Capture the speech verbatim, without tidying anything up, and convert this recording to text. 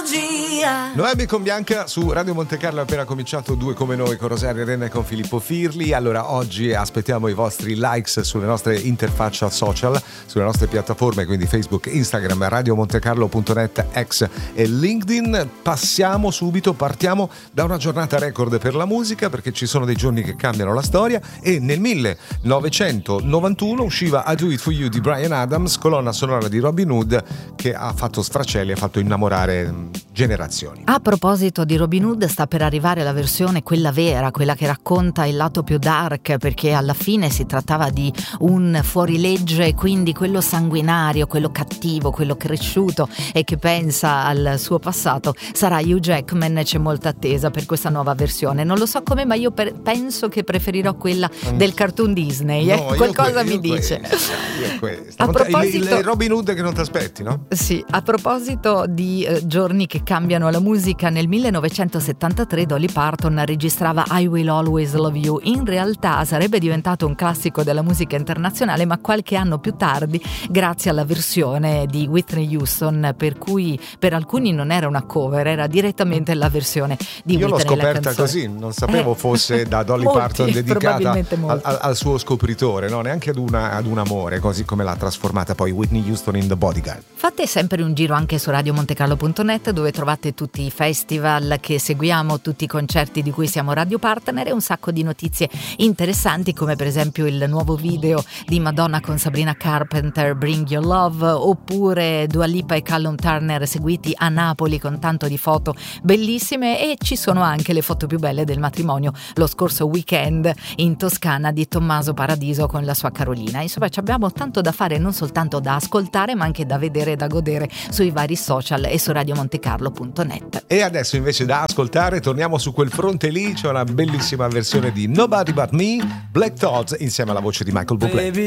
magia. Noemi con Bianca su Radio Monte Carlo, appena cominciato Due come noi con Rosario Renna e con Filippo Firli. Allora oggi aspettiamo i vostri likes sulle nostre interfaccia social, sulle nostre piattaforme, quindi Facebook, Instagram, radiomontecarlo punto net, X e LinkedIn. Passiamo subito, partiamo da una giornata record per la musica, perché ci sono dei giorni che cambiano la storia, e nel millenovecentonovantuno usciva I Do It For You di Bryan Adams, colonna sonora di Robin Hood, che ha fatto sfracelli, ha fatto innamorare generazioni. A proposito di Robin Hood, sta per arrivare la versione quella vera, quella che racconta il lato più dark, perché alla fine si trattava di un fuorilegge, quindi quello sanguinario, quello cattivo, quello cresciuto e che pensa al suo passato. Sarà Hugh Jackman, c'è molta attesa per questa nuova versione. Non lo so come, ma io per, penso che preferirò quella del cartoon Disney. No, eh? Qualcosa io mi dice. Questa, a proposito, il, il Robin Hood che non ti aspetti, no? Sì, a proposito di eh, giorni che cambiano la musica, nel millenovecentosettantatré Dolly Parton registrava I Will Always Love You. In realtà sarebbe diventato un classico della musica internazionale, ma qualche anno più tardi, grazie alla versione di Whitney Houston, per cui per alcuni non era una cover, era direttamente la versione di Io Whitney. Io l'ho scoperta così, non sapevo eh, fosse da Dolly molti, Parton dedicata al, al, al suo scopritore, no? Neanche ad, una, ad un amore, così come l'ha trasformata poi Whitney Houston in The Bodyguard. Fate sempre un giro anche su radiomontecarlo punto net, dove trovate tutti i festival che seguiamo, tutti i concerti di cui siamo radio partner e un sacco di notizie interessanti, come per esempio il nuovo video di Madonna con Sabrina Carpenter, Bring Your Love, oppure Dua Lipa e Callum Turner seguiti a Napoli con tanto di foto bellissime, e ci sono anche le foto più belle del matrimonio lo scorso weekend in Toscana di Tommaso Paradiso con la sua Carolina. Insomma, ci abbiamo tanto da fare, non soltanto da ascoltare ma anche da vedere e da godere sui vari social e su radiomontecarlo punto net. E adesso invece da ascoltare torniamo su quel fronte lì, c'è una bellissima versione di Nobody But Me, Black Thoughts insieme alla voce di Michael Bublé.